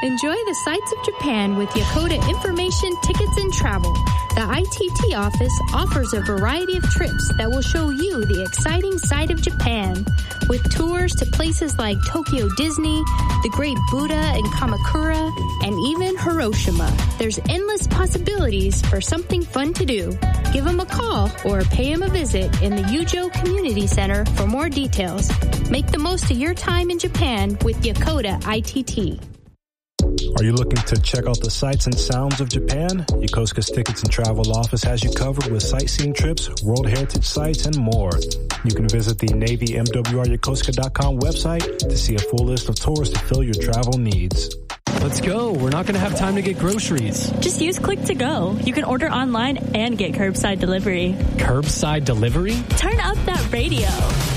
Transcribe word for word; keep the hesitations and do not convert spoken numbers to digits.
Enjoy the sights of Japan with Yakoda Information, Tickets, and Travel. The I T T office offers a variety of trips that will show you the exciting side of Japan, with tours to places like Tokyo Disney, the Great Buddha in Kamakura, and even Hiroshima. There's endless possibilities for something fun to do. Give them a call or pay them a visit in the Yujo Community Center for more details. Make the most of your time in Japan with Yakoda I T T. Are you looking to check out the sights and sounds of Japan? Yokosuka's Tickets and Travel office has you covered with sightseeing trips, World Heritage sites, and more. You can visit the Navy M W R Yokosuka dot com website to see a full list of tours to fill your travel needs. Let's go. We're not going to have time to get groceries. Just use Click to Go. You can order online and get curbside delivery. Curbside delivery? Turn up that radio.